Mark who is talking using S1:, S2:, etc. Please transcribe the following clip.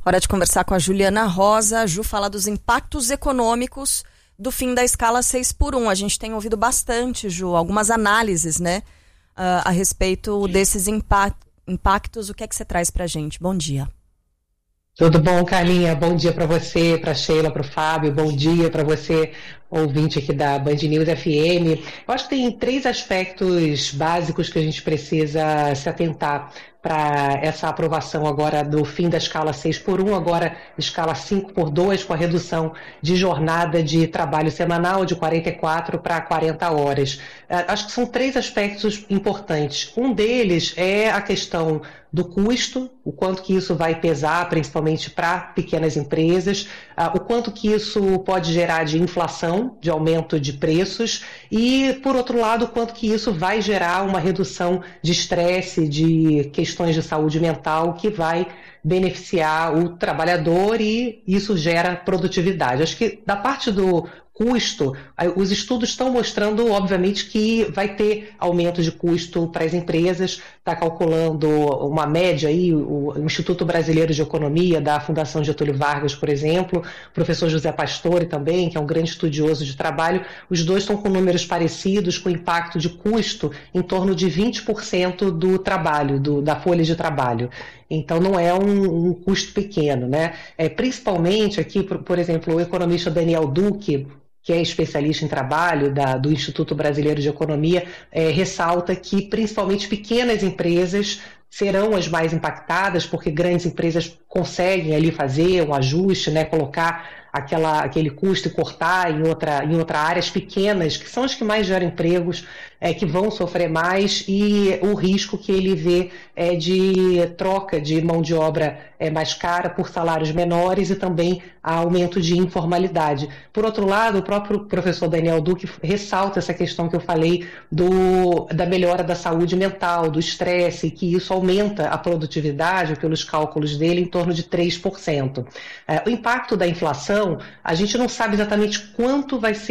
S1: Hora de conversar com a Juliana Rosa. A Ju fala dos impactos econômicos do fim da escala 6x1. A gente tem ouvido bastante, Ju, algumas análises, né, a respeito desses impactos. O que é que você traz pra gente? Bom dia.
S2: Tudo bom, Carlinha? Bom dia para você, para Sheila, para o Fábio. Bom dia para você, ouvinte aqui da Band News FM. Eu acho que tem 3 aspectos básicos que a gente precisa se atentar para essa aprovação agora do fim da escala 6x1, agora escala 5x2, com a redução de jornada de trabalho semanal de 44 para 40 horas. Acho que são 3 aspectos importantes. Um deles é a questão do custo, o quanto que isso vai pesar, principalmente para pequenas empresas, o quanto que isso pode gerar de inflação, de aumento de preços, e, por outro lado, o quanto que isso vai gerar uma redução de estresse, de questões de saúde mental, que vai beneficiar o trabalhador e isso gera produtividade. Acho que da parte do custo, os estudos estão mostrando, obviamente, que vai ter aumento de custo para as empresas. Está calculando uma média aí, o Instituto Brasileiro de Economia, da Fundação Getúlio Vargas, por exemplo, o professor José Pastore também, que é um grande estudioso de trabalho, os dois estão com números parecidos, com impacto de custo em torno de 20% do trabalho, da folha de trabalho. Então não é um custo pequeno, né? Principalmente aqui, por exemplo, o economista Daniel Duque, que é especialista em trabalho do Instituto Brasileiro de Economia, ressalta que principalmente pequenas empresas serão as mais impactadas, porque grandes empresas conseguem ali fazer um ajuste, né, colocar aquele custo e cortar em outra área. As pequenas, que são as que mais geram empregos, que vão sofrer mais, e o risco que ele vê é de troca de mão de obra mais cara por salários menores e também aumento de informalidade. Por outro lado, o próprio professor Daniel Duque ressalta essa questão que eu falei da melhora da saúde mental, do estresse, que isso aumenta a produtividade, pelos cálculos dele, em torno de 3%. O impacto da inflação, a gente não sabe exatamente quanto vai ser